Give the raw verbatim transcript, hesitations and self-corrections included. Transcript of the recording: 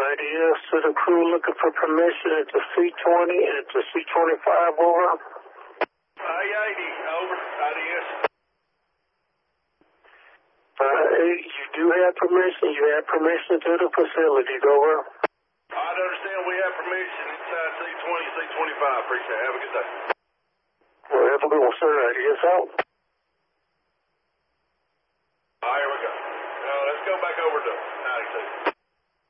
IDS to the crew looking for permission at the C twenty and at the C twenty-five, over. I eighty, over, I D S. five eight, you do have permission. You have permission to the facilities, over. I understand we have permission inside C twenty, C twenty-five. Appreciate it. Have a good day. Well, have a good one, sir. I D S out.